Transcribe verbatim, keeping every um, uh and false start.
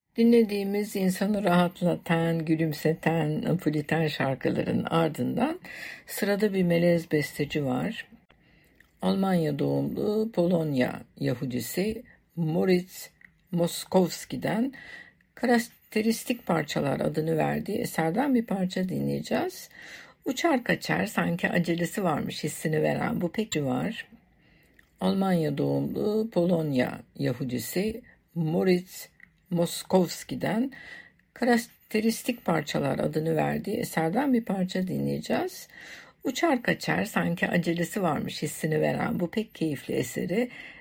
Dinlediğimiz insanı rahatlatan, gülümseten, napoliten şarkıların ardından sırada bir melez besteci var. Almanya doğumlu Polonya Yahudisi Moritz Moszkowski'den Karakteristik Parçalar adını verdiği eserden bir parça dinleyeceğiz. Uçar kaçar, sanki acelesi varmış hissini veren bu pek var. Almanya doğumlu Polonya Yahudisi Moritz Moszkowski'den Karakteristik Parçalar adını verdiği eserden bir parça dinleyeceğiz. Uçar kaçar, sanki acelesi varmış hissini veren bu pek keyifli eseri